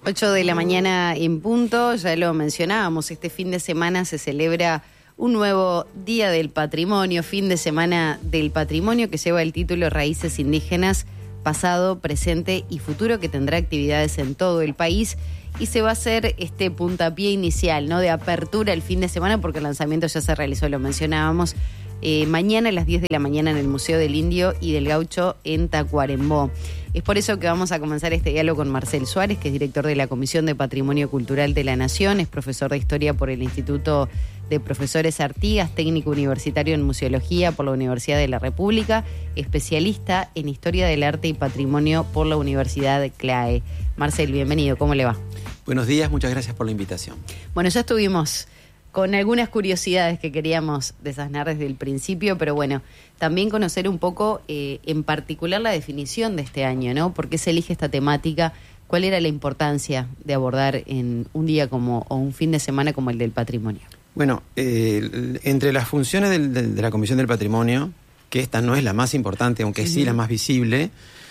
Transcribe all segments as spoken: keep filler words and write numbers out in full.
ocho de la mañana en punto, ya lo mencionábamos, este fin de semana se celebra un nuevo Día del Patrimonio, fin de semana del patrimonio que lleva el título Raíces Indígenas, pasado, presente y futuro, que tendrá actividades en todo el país y se va a hacer este puntapié inicial, ¿no?, de apertura el fin de semana, porque el lanzamiento ya se realizó, lo mencionábamos, eh, mañana a las diez de la mañana en el Museo del Indio y del Gaucho en Tacuarembó. Es por eso que vamos a comenzar este diálogo con Marcel Suárez, que es director de la Comisión de Patrimonio Cultural de la Nación, es profesor de Historia por el Instituto de Profesores Artigas, técnico universitario en Museología por la Universidad de la República, especialista en Historia del Arte y Patrimonio por la Universidad de CLAE. Marcel, bienvenido, ¿cómo le va? Buenos días, muchas gracias por la invitación. Bueno, ya estuvimos con algunas curiosidades que queríamos desasnar desde el principio, pero bueno, también conocer un poco, eh, en particular, la definición de este año, ¿no? ¿Por qué se elige esta temática? ¿Cuál era la importancia de abordar en un día como o un fin de semana como el del patrimonio? Bueno, eh, entre las funciones del, del, de la Comisión del Patrimonio, que esta no es la más importante, aunque uh-huh. sí la más visible,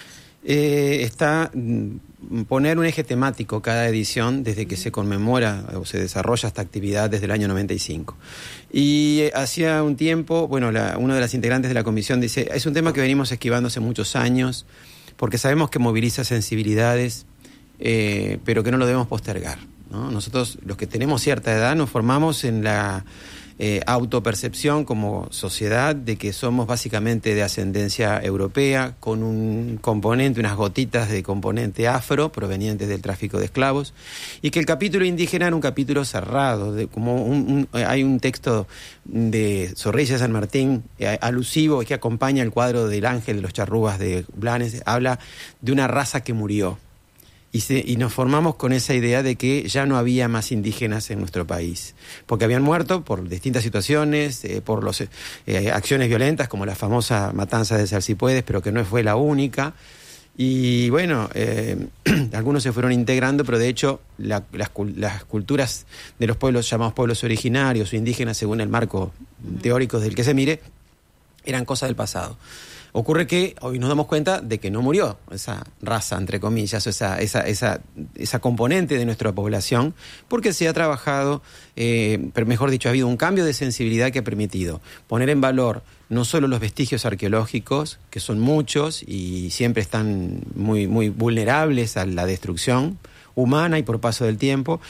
eh, está poner un eje temático cada edición desde que se conmemora o se desarrolla esta actividad desde el año noventa y cinco. Y eh, hacía un tiempo, bueno, la, una de las integrantes de la comisión dice, es un tema que venimos esquivando hace muchos años, porque sabemos que moviliza sensibilidades, eh, pero que no lo debemos postergar, ¿no? Nosotros, los que tenemos cierta edad, nos formamos en la eh, autopercepción como sociedad de que somos básicamente de ascendencia europea, con un componente, unas gotitas de componente afro provenientes del tráfico de esclavos, y que el capítulo indígena era un capítulo cerrado, de, como un, un, hay un texto de Zorrilla San Martín eh, alusivo que acompaña el cuadro del Ángel de los Charrúas de Blanes, habla de una raza que murió. Y, se, y nos formamos con esa idea de que ya no había más indígenas en nuestro país, porque habían muerto por distintas situaciones, eh, por las eh, acciones violentas, como la famosa matanza de Salsipuedes, pero que no fue la única. Y bueno, eh, algunos se fueron integrando, pero de hecho la, las, las culturas de los pueblos llamados pueblos originarios o indígenas, según el marco teórico del que se mire, eran cosas del pasado. Ocurre que hoy nos damos cuenta de que no murió esa raza, entre comillas, o esa, esa, esa, esa componente de nuestra población, porque se ha trabajado, eh, pero mejor dicho, ha habido un cambio de sensibilidad que ha permitido poner en valor no solo los vestigios arqueológicos, que son muchos y siempre están muy, muy vulnerables a la destrucción humana y por paso del tiempo,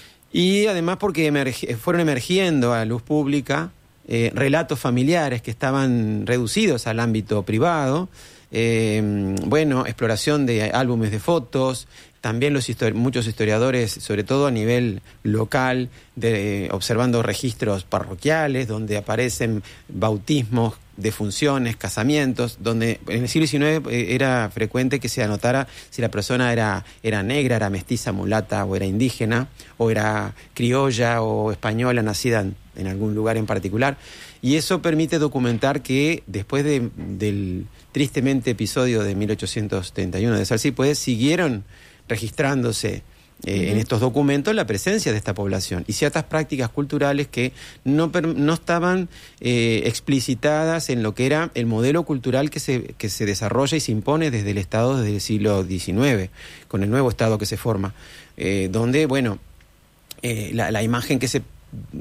y además porque emerg- fueron emergiendo a luz pública Eh, relatos familiares que estaban reducidos al ámbito privado, eh, bueno, exploración de álbumes de fotos, también los histori- muchos historiadores, sobre todo a nivel local, de, eh, observando registros parroquiales donde aparecen bautismos, defunciones, casamientos, donde en el siglo diecinueve eh, era frecuente que se anotara si la persona era, era negra, era mestiza, mulata o era indígena, o era criolla o española, nacida en, en algún lugar en particular. Y eso permite documentar que después de, del tristemente episodio de mil ochocientos treinta y uno de Salsipuedes, siguieron registrándose Eh, uh-huh. en estos documentos la presencia de esta población y ciertas prácticas culturales que no, per, no estaban eh, explicitadas en lo que era el modelo cultural que se, que se desarrolla y se impone desde el Estado desde el siglo diecinueve, con el nuevo Estado que se forma, eh, donde, bueno, eh, la, la imagen que se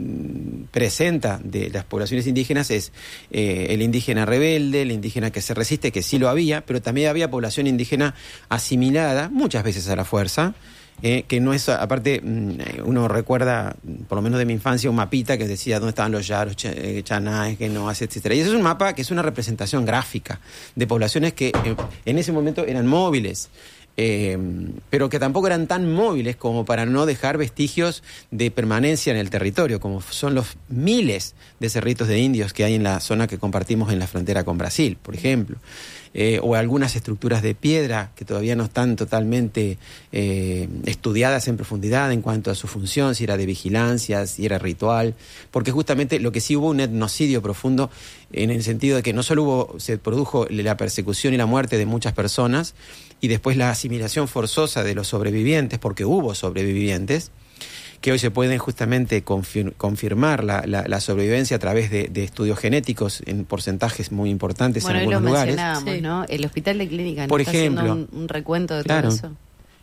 presenta de las poblaciones indígenas es eh, el indígena rebelde, el indígena que se resiste, que sí lo había, pero también había población indígena asimilada, muchas veces a la fuerza, Eh, que no es, aparte, uno recuerda, por lo menos de mi infancia, un mapita que decía dónde estaban los yaros, ch eh, chanaes, que no hace, etcétera. Y eso es un mapa que es una representación gráfica de poblaciones que eh, en ese momento eran móviles, eh, pero que tampoco eran tan móviles como para no dejar vestigios de permanencia en el territorio, como son los miles de cerritos de indios que hay en la zona que compartimos en la frontera con Brasil, por ejemplo. Eh, o algunas estructuras de piedra que todavía no están totalmente eh, estudiadas en profundidad en cuanto a su función, si era de vigilancia, si era ritual, porque justamente lo que sí hubo un etnocidio profundo en el sentido de que no solo hubo, se produjo la persecución y la muerte de muchas personas y después la asimilación forzosa de los sobrevivientes, porque hubo sobrevivientes, que hoy se pueden justamente confir- confirmar la, la, la sobrevivencia a través de, de estudios genéticos en porcentajes muy importantes, bueno, en algunos lugares. Bueno, lo mencionábamos, sí, ¿no? El Hospital de Clínica, ¿no? Por Está ejemplo, haciendo un, un recuento de claro, todo eso.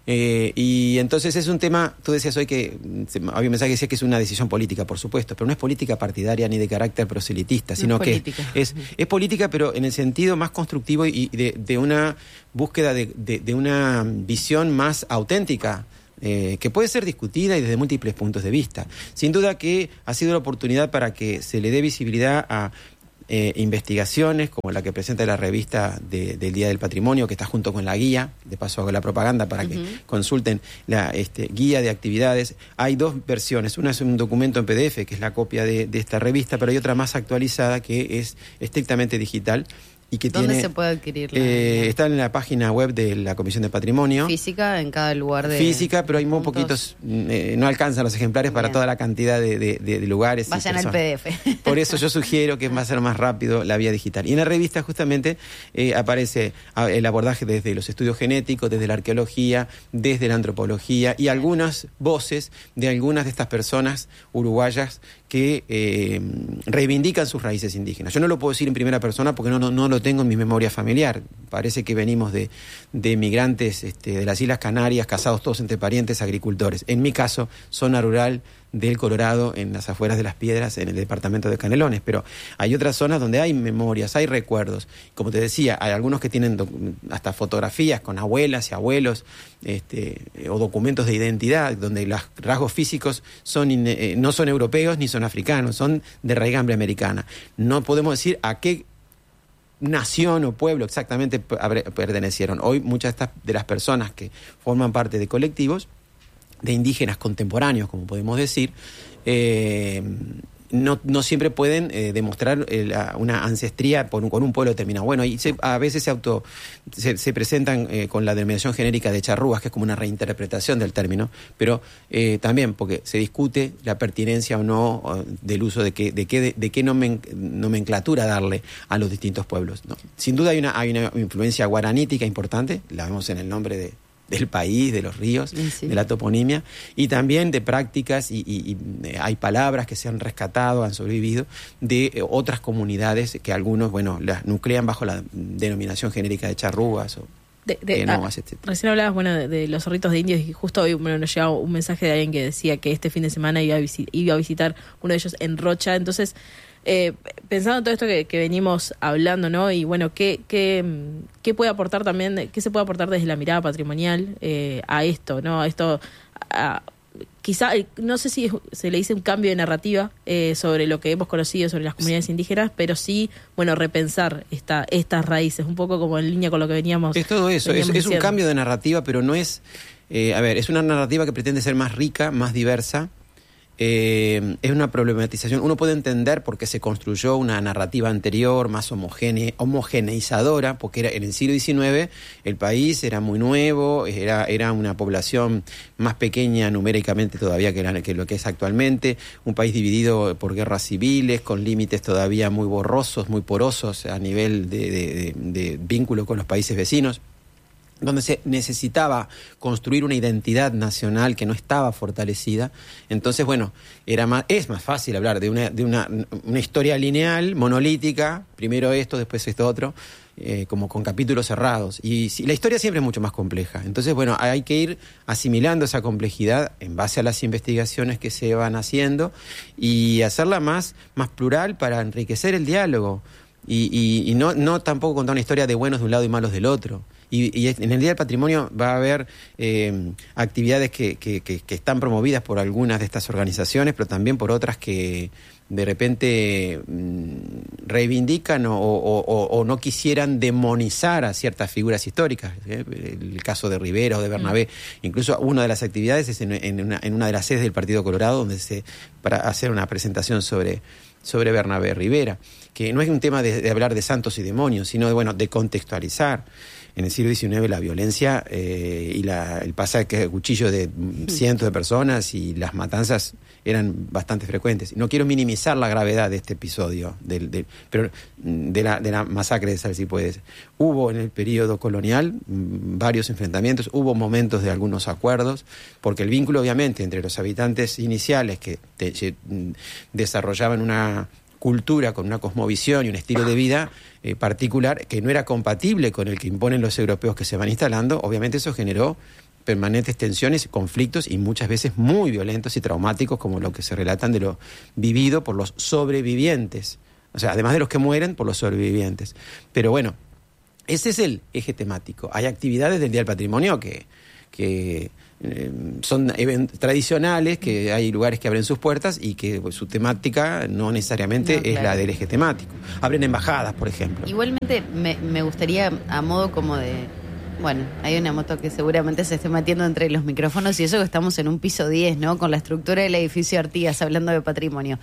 Eh, y entonces es un tema, tú decías hoy que, había un mensaje que decía que es una decisión política, por supuesto, pero no es política partidaria ni de carácter proselitista, no sino es que es, es política, pero en el sentido más constructivo y de, de una búsqueda de, de, de una visión más auténtica, eh, que puede ser discutida y desde múltiples puntos de vista. Sin duda que ha sido la oportunidad para que se le dé visibilidad a Eh, investigaciones como la que presenta la revista de, del Día del Patrimonio, que está junto con la guía, de paso hago la propaganda para uh-huh. que consulten la este, guía de actividades. Hay dos versiones, una es un documento en P D F, que es la copia de, de esta revista, pero hay otra más actualizada que es estrictamente digital. Y que ¿Dónde tiene, se puede adquirir? Eh, está en la página web de la Comisión de Patrimonio. Física en cada lugar de... Física, pero hay muy poquitos, eh, no alcanzan los ejemplares para Bien. toda la cantidad de, de, de, de lugares. Vayan al P D F. Por eso yo sugiero que va a ser más rápido la vía digital. Y en la revista justamente eh, aparece el abordaje desde los estudios genéticos, desde la arqueología, desde la antropología y algunas voces de algunas de estas personas uruguayas que eh, reivindican sus raíces indígenas. Yo no lo puedo decir en primera persona porque no, no, no lo tengo en mi memoria familiar. Parece que venimos de, de migrantes este, de las Islas Canarias, casados todos entre parientes, agricultores. En mi caso, zona rural del Colorado, en las afueras de Las Piedras, en el departamento de Canelones, pero hay otras zonas donde hay memorias, hay recuerdos. Como te decía, hay algunos que tienen hasta fotografías con abuelas y abuelos, este, o documentos de identidad, donde los rasgos físicos son eh, no son europeos ni son africanos, son de raigambre americana. No podemos decir a qué nación o pueblo exactamente pertenecieron. Hoy muchas de, estas, de las personas que forman parte de colectivos de indígenas contemporáneos, como podemos decir, eh, no, no siempre pueden eh, demostrar eh, la, una ancestría por un, con un pueblo determinado. Bueno, y se, a veces se auto se, se presentan eh, con la denominación genérica de charrúas, que es como una reinterpretación del término, pero eh, también porque se discute la pertinencia o no o del uso de qué de qué de, de qué nomen, nomenclatura darle a los distintos pueblos, ¿no? Sin duda hay una hay una influencia guaranítica importante, la vemos en el nombre de del país, de los ríos, sí. de la toponimia, y también de prácticas, y, y, y hay palabras que se han rescatado, han sobrevivido, de eh, otras comunidades que algunos, bueno, las nuclean bajo la denominación genérica de charrúas o de, de, eh, no, ah, recién hablabas, bueno, de, de los zorritos de indios, y justo hoy bueno, nos llegaba un mensaje de alguien que decía que este fin de semana iba a, visi- iba a visitar uno de ellos en Rocha. Entonces, Eh, pensando en todo esto que, que venimos hablando, ¿no? Y bueno, ¿qué, qué, qué puede aportar también, qué se puede aportar desde la mirada patrimonial eh, a esto, ¿no? A esto, a, quizá, no sé si se le dice un cambio de narrativa eh, sobre lo que hemos conocido sobre las comunidades indígenas, pero sí, bueno, repensar esta, estas raíces, un poco como en línea con lo que veníamos. Es todo eso, es, es un cambio de narrativa, pero no es, eh, a ver, es una narrativa que pretende ser más rica, más diversa. Eh, es una problematización. Uno puede entender por qué se construyó una narrativa anterior más homogénea, homogeneizadora, porque era en el siglo diecinueve el país era muy nuevo, era, era una población más pequeña numéricamente todavía que, la, que lo que es actualmente, un país dividido por guerras civiles, con límites todavía muy borrosos, muy porosos a nivel de, de, de, de vínculo con los países vecinos, donde se necesitaba construir una identidad nacional que no estaba fortalecida. Entonces, bueno, era más, es más fácil hablar de una, de una, una historia lineal, monolítica, primero esto, después esto otro, eh, como con capítulos cerrados. Y si, la historia siempre es mucho más compleja. Entonces, bueno, hay que ir asimilando esa complejidad en base a las investigaciones que se van haciendo y hacerla más, más plural para enriquecer el diálogo. Y, y, y no, no tampoco contar una historia de buenos de un lado y malos del otro. Y, y en el Día del Patrimonio va a haber eh, actividades que, que, que, que están promovidas por algunas de estas organizaciones, pero también por otras que de repente mmm, reivindican o, o, o, o no quisieran demonizar a ciertas figuras históricas. ¿eh? El caso de Rivera o de Bernabé. Mm. Incluso una de las actividades es en, en, una, en una de las sedes del Partido Colorado, donde se para hacer una presentación sobre, sobre Bernabé Rivera, que no es un tema de, de hablar de santos y demonios, sino de, bueno, de contextualizar. En el siglo diecinueve la violencia eh, y la, el pasaje de cuchillo de cientos de personas y las matanzas eran bastante frecuentes. No quiero minimizar la gravedad de este episodio, del, del, pero de la, de la masacre de Salsipuedes. Hubo en el periodo colonial varios enfrentamientos, hubo momentos de algunos acuerdos, porque el vínculo obviamente entre los habitantes iniciales que te, te, desarrollaban una cultura con una cosmovisión y un estilo de vida eh, particular que no era compatible con el que imponen los europeos que se van instalando, obviamente eso generó permanentes tensiones, conflictos y muchas veces muy violentos y traumáticos, como lo que se relatan de lo vivido por los sobrevivientes. O sea, además de los que mueren, por los sobrevivientes. Pero bueno, ese es el eje temático. Hay actividades del Día del Patrimonio que, que eh, son event- tradicionales, que hay lugares que abren sus puertas y que pues, su temática no necesariamente No, claro. es la del eje temático. Abren embajadas, por ejemplo. Igualmente me, me gustaría, a modo como de... Bueno, hay una moto que seguramente se esté metiendo entre los micrófonos y eso que estamos en un piso diez, ¿no? Con la estructura del edificio Artigas, hablando de patrimonio.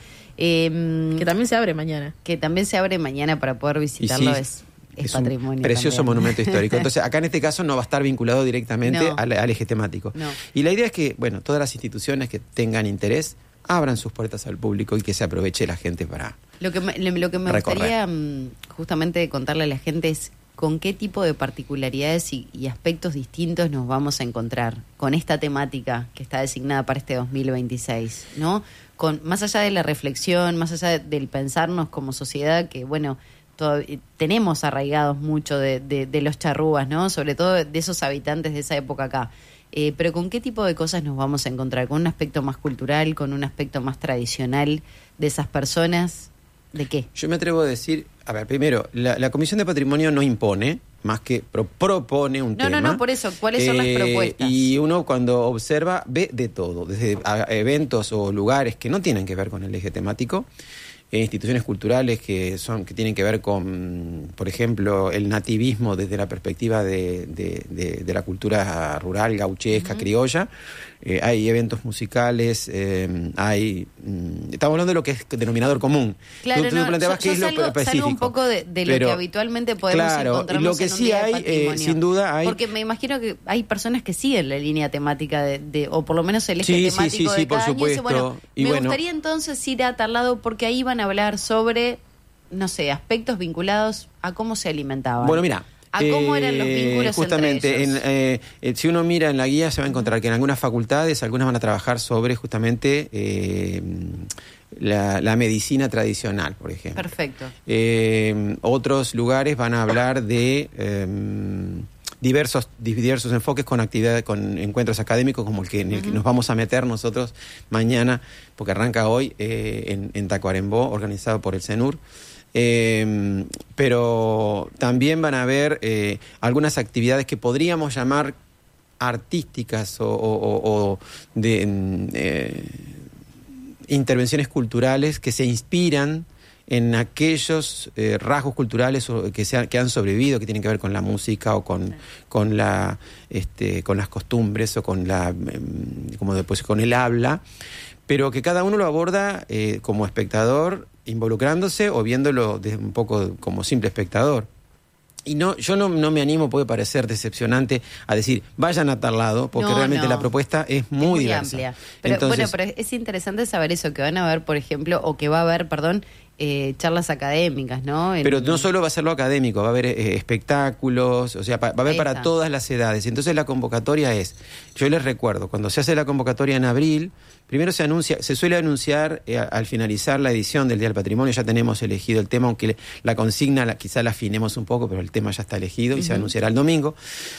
Eh, Que también se abre mañana. que también se abre mañana para poder visitarlo, sí, es, es, Es patrimonio. un precioso también. monumento histórico. Entonces, acá en este caso no va a estar vinculado directamente No. al, al eje temático. No. Y la idea es que, bueno, todas las instituciones que tengan interés abran sus puertas al público y que se aproveche la gente para... Lo que me, lo que me recorrer. gustaría mm, justamente contarle a la gente es con qué tipo de particularidades y, y aspectos distintos nos vamos a encontrar con esta temática que está designada para este dos mil veintiséis, ¿no? Con, más allá de la reflexión, más allá de, del pensarnos como sociedad, que bueno, todavía, tenemos arraigados mucho de, de, de los charrúas, ¿no? Sobre todo de esos habitantes de esa época acá. Eh, pero ¿con qué tipo de cosas nos vamos a encontrar? ¿Con un aspecto más cultural, con un aspecto más tradicional de esas personas? ¿De qué? Yo me atrevo a decir, a ver, primero, la, la Comisión de Patrimonio no impone, más que pro- propone un No, tema. no, no, por eso, ¿cuáles son las Eh, propuestas? Y uno cuando observa ve de todo, desde a- eventos o lugares que no tienen que ver con el eje temático, eh, instituciones culturales que son que tienen que ver con, por ejemplo, el nativismo desde la perspectiva de, de, de, de la cultura rural, gauchesca, uh-huh. criolla. Eh, hay eventos musicales, eh, hay... Mm, estamos hablando de lo que es denominador común. Claro, tú, tú no, planteabas yo, qué yo es salgo, lo específico. salgo un poco de, de lo Pero, que habitualmente podemos claro, encontrarnos lo que en un sí día hay, de patrimonio. eh, sin duda hay... Porque me imagino que hay personas que siguen la línea temática, de, de o por lo menos el eje sí, sí, temático sí, de sí, por cada año. Y dice, supuesto. bueno, Y me bueno, gustaría entonces ir a tal lado porque ahí van a hablar sobre, no sé, aspectos vinculados a cómo se alimentaban. Bueno, mira... A cómo eran los vínculos eh, justamente, entre ellos. En, eh, eh, si uno mira en la guía se va a encontrar que en algunas facultades, algunas van a trabajar sobre justamente eh, la, la medicina tradicional, por ejemplo. Perfecto. Eh, otros lugares van a hablar de eh, diversos, diversos enfoques con actividades, con encuentros académicos como el que, en el uh-huh. que nos vamos a meter nosotros mañana, porque arranca hoy eh, en, en Tacuarembó, organizado por el CENUR. Eh, pero también van a haber eh, algunas actividades que podríamos llamar artísticas o, o, o, o de eh, intervenciones culturales que se inspiran en aquellos eh, rasgos culturales que, se ha, que han sobrevivido, que tienen que ver con la música o con, sí. con, la, este, con las costumbres o con, la, eh, como después, con el habla, pero que cada uno lo aborda eh, como espectador, involucrándose o viéndolo de un poco como simple espectador. Y no, yo no, no me animo, puede parecer decepcionante, a decir, vayan a tal lado, porque no, realmente no. la propuesta es muy, es muy diversa. amplia. Pero, Entonces, bueno, pero es interesante saber eso, que van a haber, por ejemplo, o que va a haber, perdón, eh, charlas académicas, ¿no? En... Pero no solo va a ser lo académico, va a haber eh, espectáculos, o sea, pa, va a haber Ahí para está. todas las edades. Entonces la convocatoria es, yo les recuerdo, cuando se hace la convocatoria en abril, primero se anuncia, se suele anunciar eh, al finalizar la edición del Día del Patrimonio, ya tenemos elegido el tema, aunque la consigna la, quizá la afinemos un poco, pero el tema ya está elegido y uh-huh. se anunciará el domingo.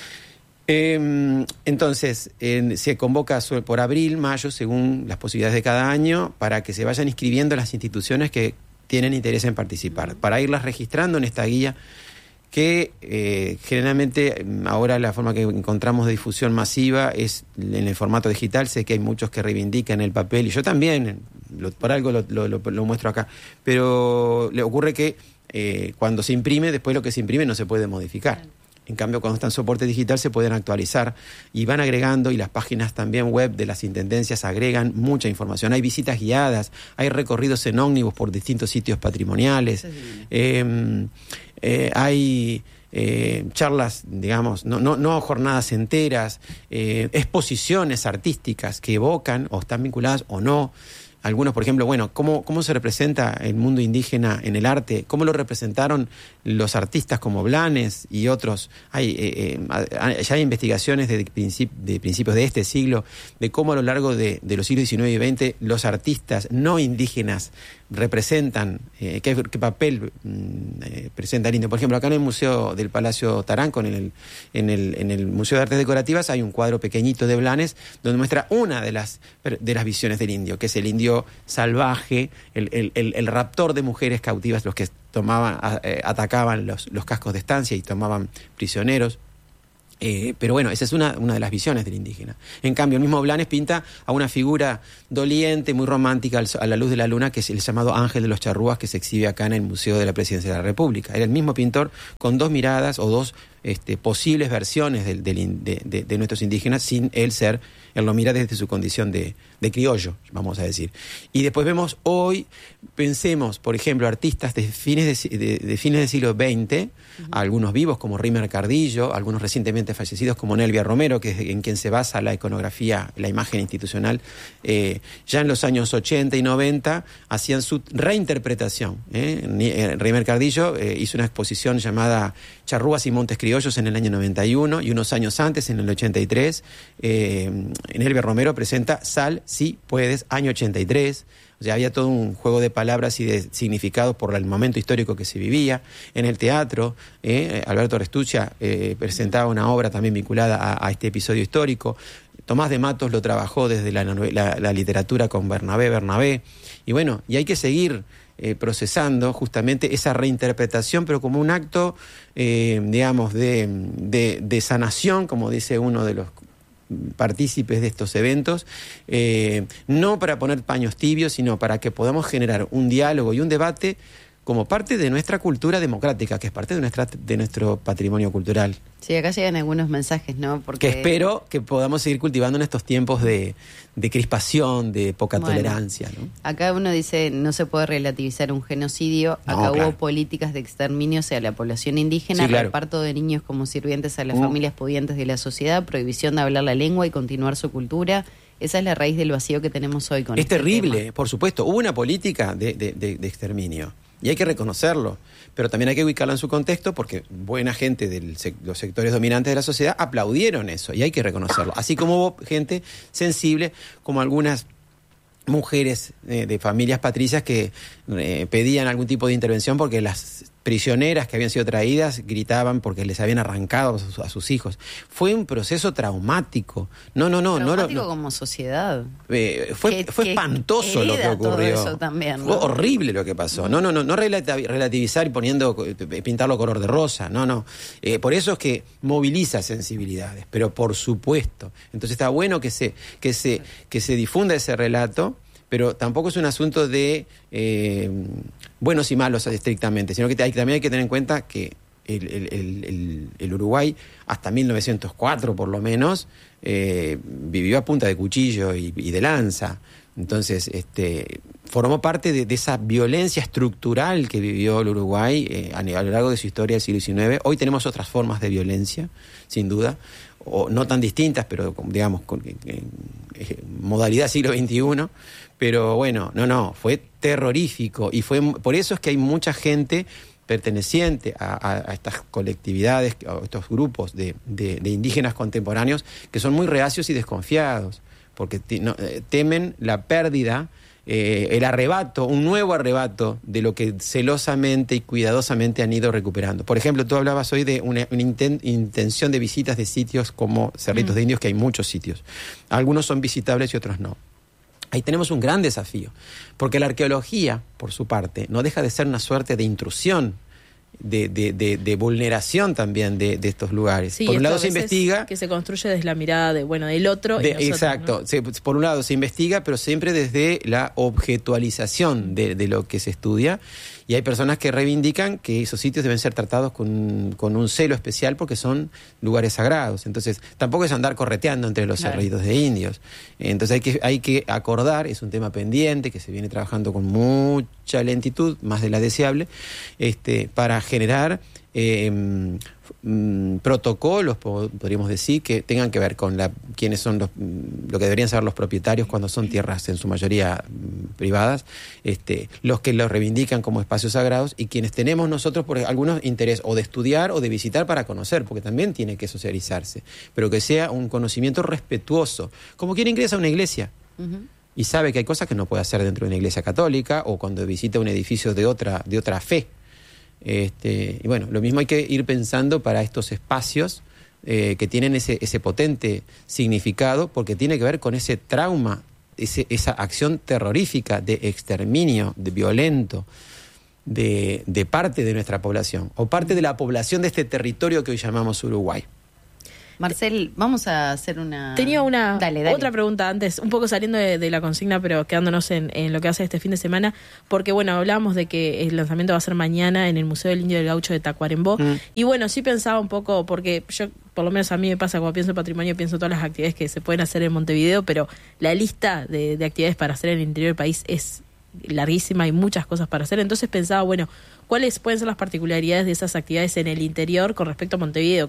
Eh, entonces, eh, se convoca por abril, mayo, según las posibilidades de cada año, para que se vayan inscribiendo las instituciones que tienen interés en participar, para irlas registrando en esta guía que eh, generalmente ahora la forma que encontramos de difusión masiva es en el formato digital. Sé que hay muchos que reivindican el papel y yo también, lo, por algo lo, lo, lo, lo muestro acá, pero le ocurre que eh, cuando se imprime, después lo que se imprime no se puede modificar. En cambio, cuando está en soporte digital se pueden actualizar y van agregando, y las páginas también web de las intendencias agregan mucha información. Hay visitas guiadas, hay recorridos en ómnibus por distintos sitios patrimoniales, sí. eh, eh, hay eh, charlas, digamos, no, no, no jornadas enteras, eh, exposiciones artísticas que evocan o están vinculadas o no. Algunos, por ejemplo, bueno, ¿cómo, cómo se representa el mundo indígena en el arte? ¿Cómo lo representaron los artistas como Blanes y otros? Hay, eh, eh, ya hay investigaciones de, principi- de principios de este siglo de cómo a lo largo de, de los siglos diecinueve y veinte los artistas no indígenas representan, eh, qué, qué papel eh, presenta el indio. Por ejemplo, acá en el Museo del Palacio Taranco, en el, en el, en el Museo de Artes Decorativas, hay un cuadro pequeñito de Blanes donde muestra una de las, de las visiones del indio, que es el indio salvaje, el, el, el, el raptor de mujeres cautivas, los que tomaban, eh, atacaban los, los cascos de estancia y tomaban prisioneros. Eh, pero bueno, esa es una, una de las visiones del indígena. En cambio, el mismo Blanes pinta a una figura doliente, muy romántica, a la luz de la luna, que es el llamado Ángel de los Charrúas, que se exhibe acá en el Museo de la Presidencia de la República. Era el mismo pintor con dos miradas o dos este, posibles versiones del, del, de, de, de nuestros indígenas, sin él ser, él lo mira desde su condición de, de criollo, vamos a decir. Y después vemos hoy, pensemos, por ejemplo, artistas de fines, de, de, de fines del siglo veinte, uh-huh. algunos vivos como Rimer Cardillo, algunos recientemente fallecidos como Nelvia Romero, que es en quien se basa la iconografía, la imagen institucional. Eh, ya en los años ochenta y noventa hacían su reinterpretación. ¿eh? Rimer Cardillo eh, hizo una exposición llamada Charrúas y Montes Criollos en el año noventa y uno, y unos años antes, en el ochenta y tres, eh, Nelvia Romero presenta Sal si puedes, año ochenta y tres. O sea, había todo un juego de palabras y de significados por el momento histórico que se vivía. En el teatro, eh, Alberto Restuccia eh, presentaba una obra también vinculada a, a este episodio histórico. Tomás de Matos lo trabajó desde la, la, la literatura con Bernabé Bernabé. Y bueno, y hay que seguir eh, procesando justamente esa reinterpretación, pero como un acto, eh, digamos, de, de, de sanación, como dice uno de los partícipes de estos eventos, eh, no para poner paños tibios, sino para que podamos generar un diálogo y un debate como parte de nuestra cultura democrática, que es parte de nuestra de nuestro patrimonio cultural. Sí, acá llegan algunos mensajes, ¿no? Porque que espero que podamos seguir cultivando en estos tiempos de, de crispación, de poca bueno, tolerancia, ¿no? Acá uno dice, no se puede relativizar un genocidio. No, acá claro. hubo políticas de exterminio hacia la población indígena, sí, claro. reparto de niños como sirvientes a las uh. familias pudientes de la sociedad, prohibición de hablar la lengua y continuar su cultura. Esa es la raíz del vacío que tenemos hoy con Es este terrible, tema. Por supuesto. Hubo una política de, de, de, de exterminio. Y hay que reconocerlo, pero también hay que ubicarlo en su contexto, porque buena gente de sec- los sectores dominantes de la sociedad aplaudieron eso, y hay que reconocerlo. Así como hubo gente sensible, como algunas mujeres eh, de familias patricias que eh, pedían algún tipo de intervención porque las prisioneras que habían sido traídas gritaban porque les habían arrancado a sus, a sus hijos. Fue un proceso traumático. No, no, no. Traumático no, no como sociedad. Eh, fue que, fue que espantoso lo que ocurrió. Todo eso también, ¿no? Fue horrible lo que pasó. No, no, no, no relativizar y poniendo, pintarlo color de rosa. No, no. Eh, por eso es que moviliza sensibilidades, pero por supuesto. Entonces está bueno que se, que se, que se difunda ese relato, pero tampoco es un asunto de eh, buenos y malos estrictamente, sino que hay, también hay que tener en cuenta que el, el, el, el Uruguay, hasta mil novecientos cuatro por lo menos, eh, vivió a punta de cuchillo y, y de lanza. Entonces, este, formó parte de, de esa violencia estructural que vivió el Uruguay eh, a, a lo largo de su historia del siglo diecinueve. Hoy tenemos otras formas de violencia, sin duda, o no tan distintas, pero digamos, con, en, en, en modalidad siglo veintiuno. Pero bueno, no, no, fue terrorífico, y fue por eso es que hay mucha gente perteneciente a, a, a estas colectividades, a estos grupos de, de, de indígenas contemporáneos que son muy reacios y desconfiados, porque te, no, eh, temen la pérdida, eh, el arrebato, un nuevo arrebato de lo que celosamente y cuidadosamente han ido recuperando. Por ejemplo, tú hablabas hoy de una, una inten, intención de visitas de sitios como Cerritos mm. de Indios, que hay muchos sitios. Algunos son visitables y otros no. Ahí tenemos un gran desafío, porque la arqueología, por su parte, no deja de ser una suerte de intrusión, de, de, de, de vulneración también de, de estos lugares. Sí, por un lado se veces investiga... que se construye desde la mirada de, bueno, del otro de, y nosotros, exacto. ¿no? Se, por un lado se investiga, pero siempre desde la objetualización de, de lo que se estudia. Y hay personas que reivindican que esos sitios deben ser tratados con, con un celo especial porque son lugares sagrados. Entonces, tampoco es andar correteando entre los claro. cerritos de indios. Entonces hay que, hay que acordar, es un tema pendiente que se viene trabajando con mucha lentitud, más de la deseable, este, para generar eh, mm, protocolos, podríamos decir, que tengan que ver con la, quiénes son los, lo que deberían ser los propietarios cuando son tierras en su mayoría mm, privadas, este, los que los reivindican como espacios sagrados, y quienes tenemos nosotros por algunos interés o de estudiar o de visitar para conocer, porque también tiene que socializarse, pero que sea un conocimiento respetuoso, como quien ingresa a una iglesia. Uh-huh. y sabe que hay cosas que no puede hacer dentro de una iglesia católica o cuando visita un edificio de otra, de otra fe. Este, y bueno, lo mismo hay que ir pensando para estos espacios eh, que tienen ese, ese potente significado, porque tiene que ver con ese trauma, ese, esa acción terrorífica de exterminio, de violento, de, de parte de nuestra población, o parte de la población de este territorio que hoy llamamos Uruguay. Marcel, vamos a hacer una... Tenía una dale, dale. otra pregunta antes, un poco saliendo de, de la consigna, pero quedándonos en, en lo que hace este fin de semana, porque bueno, hablábamos de que el lanzamiento va a ser mañana en el Museo del Indio del Gaucho de Tacuarembó, mm. y bueno, sí pensaba un poco, porque yo, por lo menos a mí me pasa, cuando pienso en patrimonio, pienso en todas las actividades que se pueden hacer en Montevideo, pero la lista de, de actividades para hacer en el interior del país es larguísima, hay muchas cosas para hacer, entonces pensaba, bueno, ¿cuáles pueden ser las particularidades de esas actividades en el interior con respecto a Montevideo?